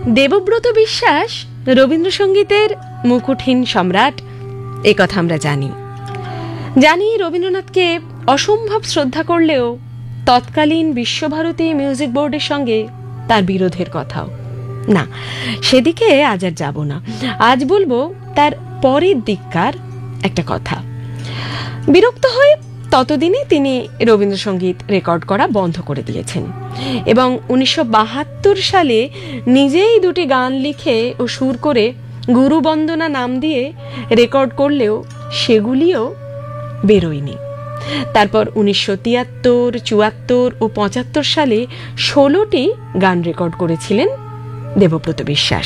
দেবব্রত বিশ্বাস রবীন্দ্রসঙ্গীতের মুকুটহীন সম্রাট, এ কথা আমরা জানি। রবীন্দ্রনাথকে অসম্ভব শ্রদ্ধা করলেও তৎকালীন বিশ্বভারতী মিউজিক বোর্ডের সঙ্গে তার বিরোধের কথাও না, সেদিকে আজ আর যাব না। আজ বলবো তার পরের দিককার একটা কথা। বিরক্ত হয়ে ততদিনে তিনি রবীন্দ্রসঙ্গীত রেকর্ড করা বন্ধ করে দিয়েছেন এবং 1972 সালে নিজেই দুটি গান লিখে ও সুর করে গুরুবন্দনা নাম দিয়ে রেকর্ড করলেও সেগুলিও বেরোয়নি। তারপর 1973, 74 ও 75 সালে 16টি গান রেকর্ড করেছিলেন দেবব্রত বিশ্বাস।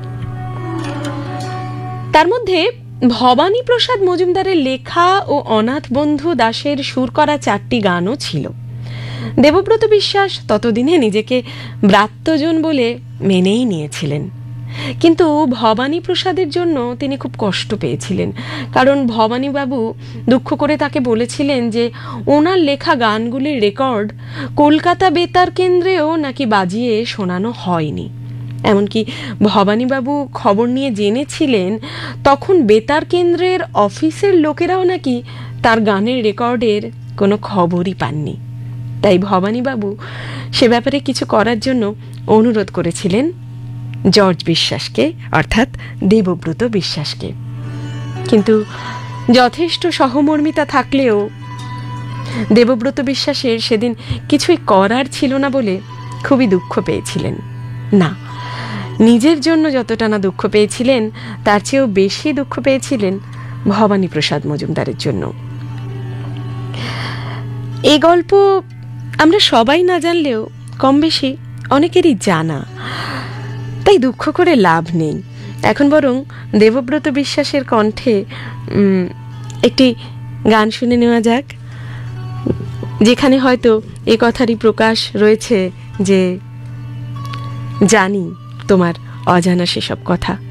তার মধ্যে ভবানী প্রসাদ মজুমদারের লেখা ও অনাথ বন্ধু দাসের সুর করা 4টি গানও ছিল। দেবব্রত বিশ্বাস ততদিনে নিজেকে ব্রাত্যজন বলে মেনেই নিয়েছিলেন, কিন্তু ভবানী প্রসাদের জন্য তিনি খুব কষ্ট পেয়েছিলেন। কারণ ভবানীবাবু দুঃখ করে তাকে বলেছিলেন যে ওনার লেখা গানগুলির রেকর্ড কলকাতা বেতার কেন্দ্রেও নাকি বাজিয়ে শোনানো হয়নি। এমনকি ভবানীবাবু খবর নিয়ে জেনেছিলেন তখন বেতার কেন্দ্রের অফিসের লোকেরাও নাকি তার গানের রেকর্ডের কোনো খবরই পাননি। তাই ভবানীবাবু সে ব্যাপারে কিছু করার জন্য অনুরোধ করেছিলেন জর্জ বিশ্বাসকে, অর্থাৎ দেবব্রত বিশ্বাসকে। কিন্তু যথেষ্ট সহমর্মিতা থাকলেও দেবব্রত বিশ্বাসের সেদিন কিছুই করার ছিল না বলে খুবই দুঃখ পেয়েছিলেন। না, নিজের জন্য যতটা না দুঃখ পেয়েছিলেন তার চেয়েও বেশি দুঃখ পেয়েছিলেন ভবানী প্রসাদ মজুমদারের জন্য। এই গল্প আমরা সবাই না জানলেও কম বেশি অনেকেরই জানা, তাই দুঃখ করে লাভ নেই। এখন বরং দেবব্রত বিশ্বাসের কণ্ঠে একটি গান শুনে নেওয়া যাক, যেখানে হয়তো এ কথারই প্রকাশ রয়েছে যে জানি তোমার অজানা সেসব কথা।